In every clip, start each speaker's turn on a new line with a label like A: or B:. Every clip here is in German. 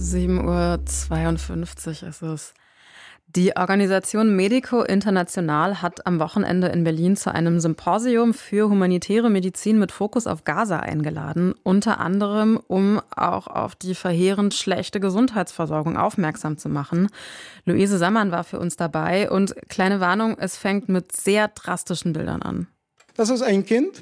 A: 7:52 Uhr ist es. Die Organisation Medico International hat am Wochenende in Berlin zu einem Symposium für humanitäre Medizin mit Fokus auf Gaza eingeladen, unter anderem, um auch auf die verheerend schlechte Gesundheitsversorgung aufmerksam zu machen. Luise Sammann war für uns dabei und kleine Warnung, es fängt mit sehr drastischen Bildern an.
B: Das ist ein Kind,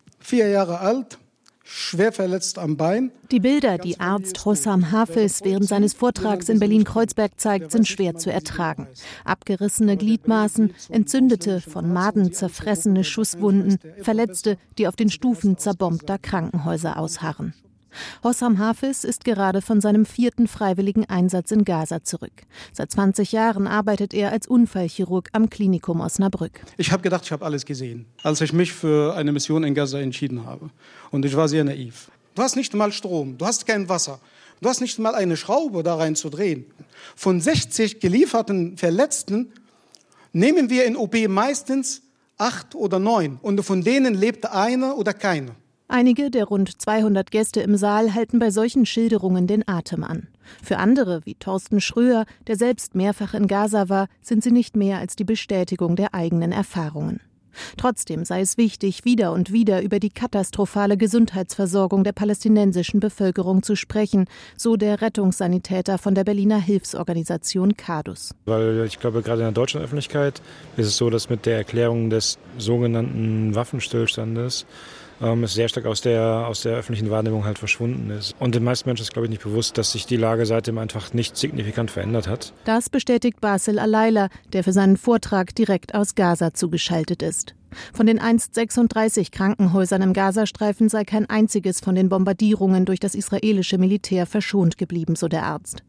B: 4 Jahre alt, schwer verletzt am Bein.
C: Die Bilder, die Arzt Hossam Hafiz während seines Vortrags in Berlin-Kreuzberg zeigt, sind schwer zu ertragen. Abgerissene Gliedmaßen, entzündete, von Maden zerfressene Schusswunden, Verletzte, die auf den Stufen zerbombter Krankenhäuser ausharren. Hossam Hafiz ist gerade von seinem 4. freiwilligen Einsatz in Gaza zurück. Seit 20 Jahren arbeitet er als Unfallchirurg am Klinikum Osnabrück.
B: Ich habe gedacht, ich habe alles gesehen, als ich mich für eine Mission in Gaza entschieden habe. Und ich war sehr naiv. Du hast nicht mal Strom, du hast kein Wasser, du hast nicht mal eine Schraube da rein zu drehen. Von 60 gelieferten Verletzten nehmen wir in OP meistens 8 oder 9. Und von denen lebt einer oder keiner.
C: Einige der rund 200 Gäste im Saal halten bei solchen Schilderungen den Atem an. Für andere, wie Thorsten Schröer, der selbst mehrfach in Gaza war, sind sie nicht mehr als die Bestätigung der eigenen Erfahrungen. Trotzdem sei es wichtig, wieder und wieder über die katastrophale Gesundheitsversorgung der palästinensischen Bevölkerung zu sprechen, so der Rettungssanitäter von der Berliner Hilfsorganisation CADUS.
D: Weil ich glaube, gerade in der deutschen Öffentlichkeit ist es so, dass mit der Erklärung des sogenannten Waffenstillstandes es sehr stark aus der öffentlichen Wahrnehmung halt verschwunden ist. Und den meisten Menschen ist, glaube ich, nicht bewusst, dass sich die Lage seitdem einfach nicht signifikant verändert hat.
C: Das bestätigt Basil Alayla, der für seinen Vortrag direkt aus Gaza zugeschaltet ist. Von den einst 36 Krankenhäusern im Gazastreifen sei kein einziges von den Bombardierungen durch das israelische Militär verschont geblieben, so der Arzt.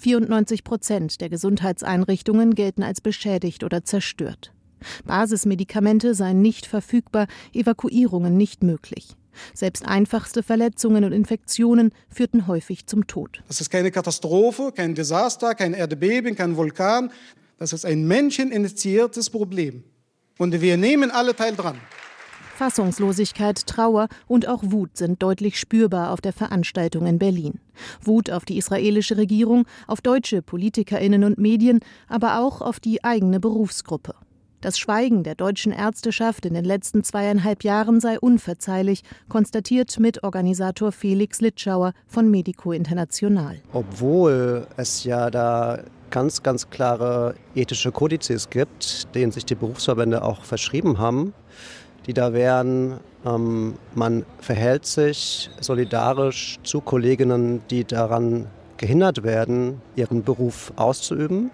C: 94% der Gesundheitseinrichtungen gelten als beschädigt oder zerstört. Basismedikamente seien nicht verfügbar, Evakuierungen nicht möglich. Selbst einfachste Verletzungen und Infektionen führten häufig zum Tod.
B: Das ist keine Katastrophe, kein Desaster, kein Erdbeben, kein Vulkan. Das ist ein menscheninitiiertes Problem. Und wir nehmen alle teil dran.
C: Fassungslosigkeit, Trauer und auch Wut sind deutlich spürbar auf der Veranstaltung in Berlin. Wut auf die israelische Regierung, auf deutsche PolitikerInnen und Medien, aber auch auf die eigene Berufsgruppe. Das Schweigen der deutschen Ärzteschaft in den letzten 2,5 Jahren sei unverzeihlich, konstatiert Mitorganisator Felix Litschauer von Medico International.
E: Obwohl es ja da ganz klare ethische Kodizes gibt, denen sich die Berufsverbände auch verschrieben haben, die da wären, man verhält sich solidarisch zu Kolleginnen, die daran gehindert werden, ihren Beruf auszuüben.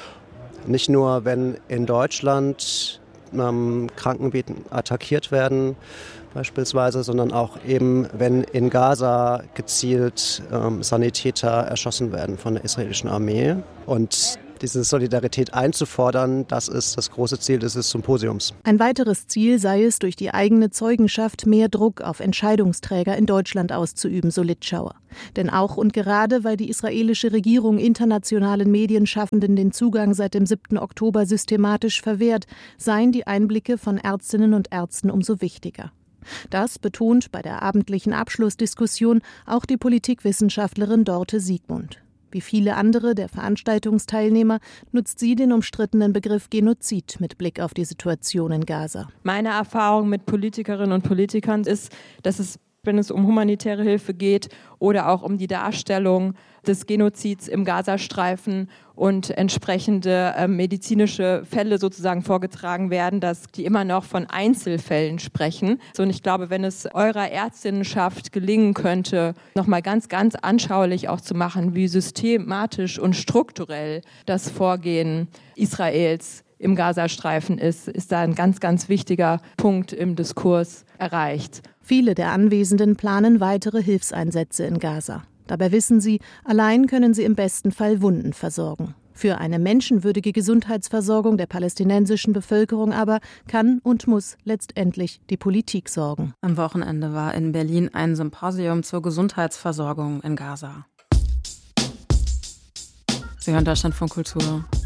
E: Nicht nur, wenn in Deutschland Krankenbetten attackiert werden beispielsweise, sondern auch eben, wenn in Gaza gezielt Sanitäter erschossen werden von der israelischen Armee. Und diese Solidarität einzufordern, das ist das große Ziel dieses Symposiums.
C: Ein weiteres Ziel sei es, durch die eigene Zeugenschaft mehr Druck auf Entscheidungsträger in Deutschland auszuüben, so Litschauer. Denn auch und gerade, weil die israelische Regierung internationalen Medienschaffenden den Zugang seit dem 7. Oktober systematisch verwehrt, seien die Einblicke von Ärztinnen und Ärzten umso wichtiger. Das betont bei der abendlichen Abschlussdiskussion auch die Politikwissenschaftlerin Dorte Siegmund. Wie viele andere der Veranstaltungsteilnehmer nutzt sie den umstrittenen Begriff Genozid mit Blick auf die Situation in Gaza.
F: Meine Erfahrung mit Politikerinnen und Politikern ist, dass es, wenn es um humanitäre Hilfe geht oder auch um die Darstellung des Genozids im Gazastreifen und entsprechende medizinische Fälle sozusagen vorgetragen werden, dass die immer noch von Einzelfällen sprechen. Und ich glaube, wenn es eurer Ärztinnenschaft gelingen könnte, nochmal ganz anschaulich auch zu machen, wie systematisch und strukturell das Vorgehen Israels im Gazastreifen ist da ein ganz wichtiger Punkt im Diskurs erreicht.
C: Viele der Anwesenden planen weitere Hilfseinsätze in Gaza. Dabei wissen sie, allein können sie im besten Fall Wunden versorgen. Für eine menschenwürdige Gesundheitsversorgung der palästinensischen Bevölkerung aber kann und muss letztendlich die Politik sorgen.
A: Am Wochenende war in Berlin ein Symposium zur Gesundheitsversorgung in Gaza. Sie hören Deutschlandfunk Kultur.